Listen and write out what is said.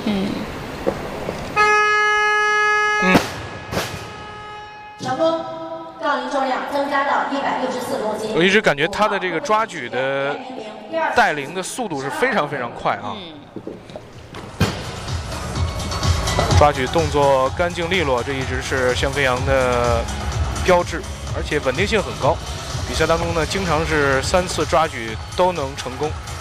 成功，杠铃重量增加到164公斤。 我一直感觉他的这个抓举的带领的速度是非常非常快啊。抓举动作干净利落，这一直是向飞扬的标志，而且稳定性很高。比赛当中呢，经常是3次抓举都能成功。